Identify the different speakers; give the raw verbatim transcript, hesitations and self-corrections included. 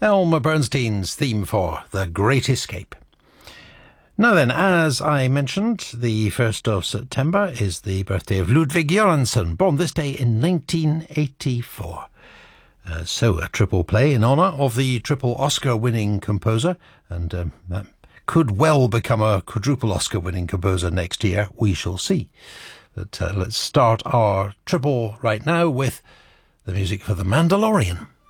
Speaker 1: Elmer Bernstein's theme for The Great Escape. Now then, as I mentioned, the first of September is the birthday of Ludwig Göransson, born this day in nineteen eighty-four. Uh, so a triple play in honour of the triple Oscar-winning composer, and um, that could well become a quadruple Oscar-winning composer next year. We shall see. But uh, let's start our triple right now with the music for The Mandalorian.